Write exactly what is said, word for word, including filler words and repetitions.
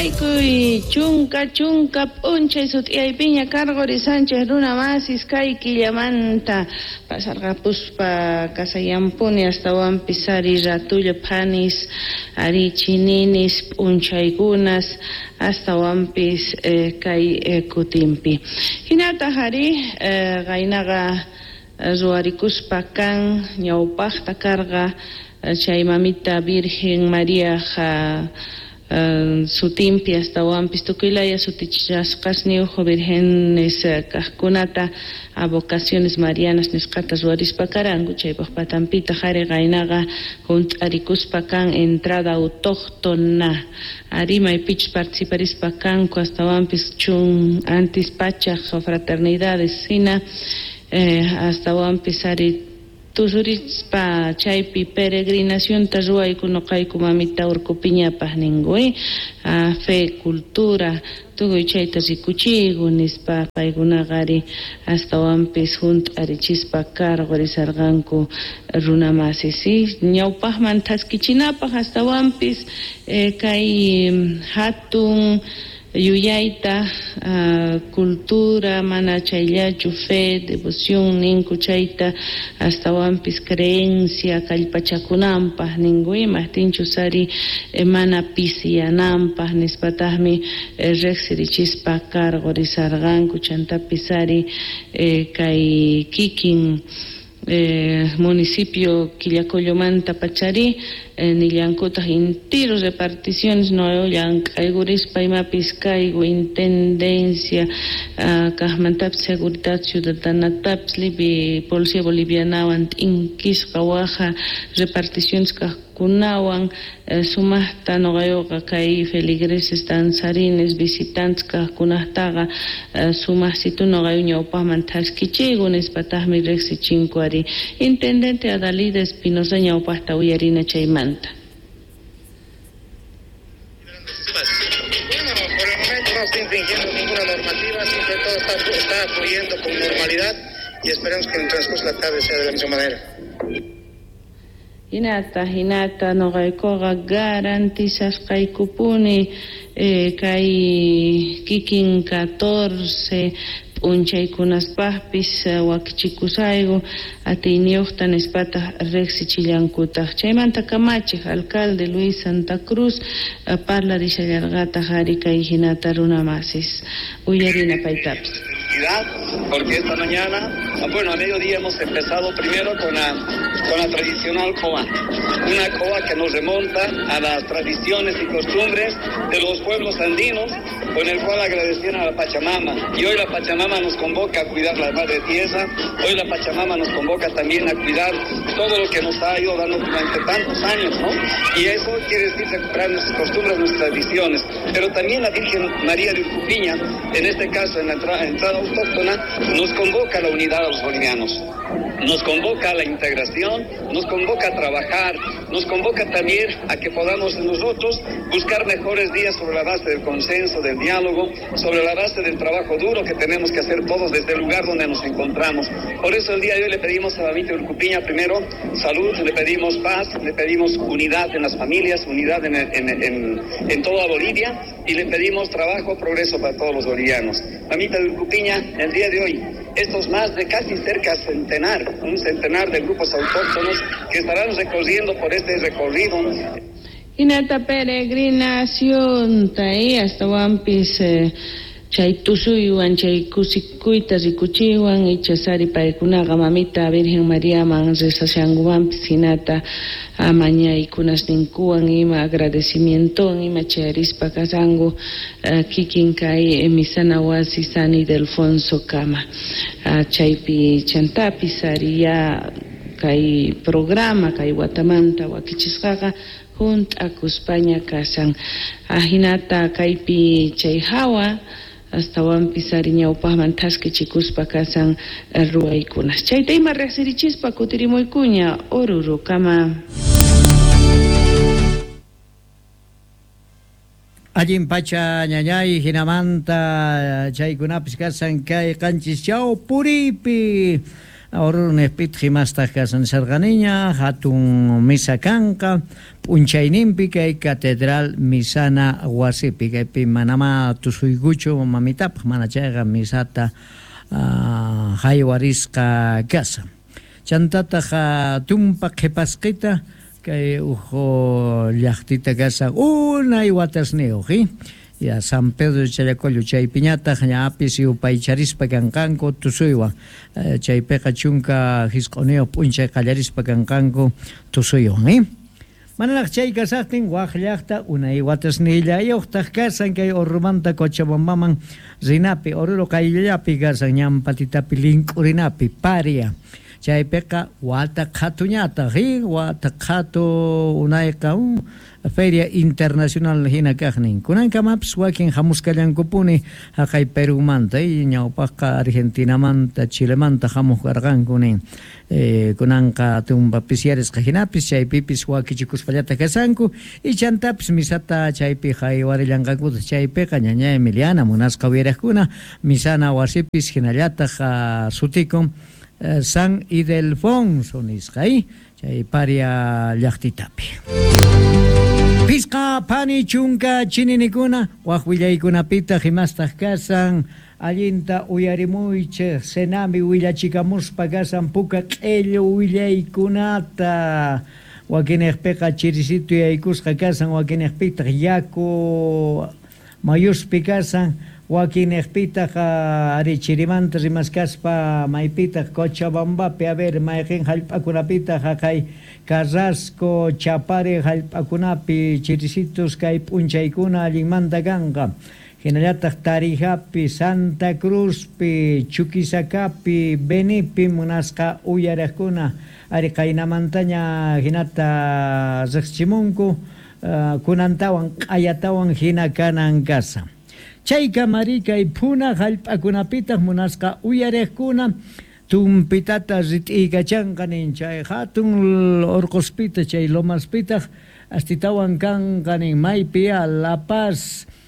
Raykuy chunka chunka p'unchay sut'iyaypiña Cargori Sánchez Runa Masis kay killamanta pasarqa puspa kasayampuni astawanpis ari ratulla phanis ari chininis p'unchaykunas astawanpis eh, kay eh, kutimpi hinata hari eh, qaynaqa ruwarikuspa kan ñawpaqta karqa chay mamita Virgen María ja Uh, sutimpi astawanpis tukuylaya sutichasqasniuq Virgenes uh, kaqkunata a vocaciones marianas nisqata ruwarispa karanku chaypaq patampita qhari qaynaqa hunt'arikuspa kan entrada autóctona ari maypichus participarispa kanku astawanpis chun antis pachaq fraternidades hina eh, astawanpis ari tusurispa chaypi peregrinación ta ruwayku nuqayku mamita Urqupiñapaq ninguy uh, fe, cultura tukuy chayta rikuchiyku nispa paykunaqari astawanpis hunt'arichispa karqarisarqanku runa masisi ñawpaqman thaskichinapaq astawanpis eh, kay hatun yuyayta uh, cultura mana chayllachu fe, devoción ninku chayta astawanpis creencia kallpachakunanpaq ninguy mahtinchu sari eh, mana pisiyananpaq nispataqmi eh, riqsirichispa karqarisarqanku chantapis sari eh, kay kikin Eh, municipio Quillacoyomanta Pachari eh, nillankutaq intiru reparticiones no llank'aykurispa imapis kayku intendencia uh, kaqmantapis seguridad ciudadanatapis libi policía bolivianawan t'inkisqa waqa reparticiones kaqkunawan eh, sumaqta nuqayuqa kay feligreses danzarines visitantes kaqkunaqtaqa eh, sumaqsitu nuqayu ñawpaqman thask'ichiyku nispataqmi riqsichinku ari intendente Adalida Espinosa ñawpaqta uyarina chaymanta. Bueno, por el momento no estoy infringiendo ninguna normativa, siempre todo está, está fluyendo con normalidad y esperemos que en el transcurso de la tarde sea de la misma manera. Hinata, hinata, nuqaykuqa garantizasqaykupuni eh, kay kikin catorce p'unchaykunaspaqpis uh, wakichikusayku atiyniyuqta nispataq riqsichillankutaq chaymanta kamachiq alcalde Luis Santa Cruz uh, parlarishallarqataq ari kay hinata runa masis uyarina paytapis. Porque esta mañana, bueno, a mediodía hemos empezado primero con la, con la tradicional coa, una coa que nos remonta a las tradiciones y costumbres de los pueblos andinos, con el cual agradecían a la Pachamama. Y hoy la Pachamama nos convoca a cuidar la madre tierra, hoy la Pachamama nos convoca también a cuidar todo lo que nos ha ido dando durante tantos años, ¿no? Y eso quiere decir recuperar nuestras costumbres, nuestras tradiciones. Pero también la Virgen María de Urcupiña, en este caso en la entrada, entrada autóctona, nos convoca a la unidad a los bolivianos, nos convoca a la integración, nos convoca a trabajar, nos convoca también a que podamos nosotros buscar mejores días sobre la base del consenso, del diálogo, sobre la base del trabajo duro que tenemos que hacer todos desde el lugar donde nos encontramos. Por eso el día de hoy le pedimos a la Mamita Urcupiña primero salud, le pedimos paz, le pedimos unidad en las familias, unidad en, en, en, en toda Bolivia y le pedimos trabajo, progreso para todos los bolivianos. Mamita Urcupiña, el día de hoy, estos más de casi cerca centenar, un centenar de grupos autóctonos que estarán recorriendo por este recorrido. Hinata peregrinación tay hasta wampis eh, chay tusuywan chay kusikuyta rikuchiywan ichasari paykunaqa mamita Virgen Mariaman risashankuwanpis hinata amañaykunas ninkuwan ima agradecimientowan ima chayarispa kasanku uh, kikin kay emisana wasi San Ildefonso Kama uh, chaypi chantapi sariya kay programa kay watamanta wakichisqaqa hunt'akuspaña kasan ahinata kaypi chay hawa astawanpis ari ñawpaqman thaskichikuspa kasan ruwaykunas chayta ima riqsirichispa kutirimuykuña Oruro Kama. Allin pacha ñañay hinamanta chaykunapis kasan kay qanchis chaw puripi Orunespit himasta kasan sarganiña hatun misa kanka punchaynimpi kay catedral misana wasipi kaypi manama tusuyguchu mamitapaq mana chayqa misata uh, haywarisqa kasa chantataqa tumpa qhipasqita kay ujo llaqtita kasa unay watasniuq ya San Pedro de Chayacollo chay piñata ñapis upay charispa kankanku tusuywan chaypiqa chunka hisq'uniyuq p'unchay qallarispa kankanku tusuywan eh manaraq chay kasaqtin waq llaqta unay watasnillayuqtaq kasan kay Urumanta Cochabambaman rinapi Oruro qayllapi kasan ñampatitapi link'urinapi paria chaypiqa wata qhatuñata hi wata qhatu unayqa Feria Internacional hina kaqnin kunankamapas wakin hamusqallankupuni haqay Perumanta y ñawpaqqa Argentinamanta Chilemanta hamuq karqankunin eh, kunanqa tumpapis yarisqa hinapis chaypipis wakichikuspallata kasanku y chantapis misata chaypi haywarillanqakuta chaypiqa ñaña Emiliana munasqa wiraqkuna misana wasipis hinallataq sutikun eh, San Ildefonso nisqay chay paria llaqtitapi Pisqa pani chunka chininikuna waq willaykunapita himastaq kasan allinta uyarimuychik senami willachikamuspa kasan puka q'ellu willaykunata wakinejpiqa chirisito yaykusqa kasan wakinejpitaq yaku mayuspi kasan wakinejpitaq ari chirimanta rimaskaspa maypitaq Cochabambapi a ver mayqin hallp'akunapitaq haqay Carrasco, Chapare, Jalpacunapi, Chirisitos, Kay Punchaykuna, Allimanta kanqa. Hinallataq Tarijapi, Santa Cruzpi, Chuquisacapi, Benipi, munasqa uyaraqkuna. Ari qaynamantaña hinata riqchimunku, uh, kunantawan, q'ayatawan hina kanan kasa. Chayka marikay puna hallp'akunapitaq munasqa uyaraqkuna. Tumpitata rit'ikachanqa nin chay hatun Orcospita chay Lomaspitaq astitawan kanqa nin maypi La Paz